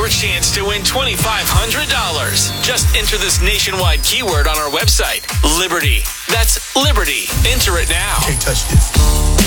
your chance to win $2,500. Just enter this nationwide keyword on our website, Liberty. That's Liberty. Enter it now. Can't touch this.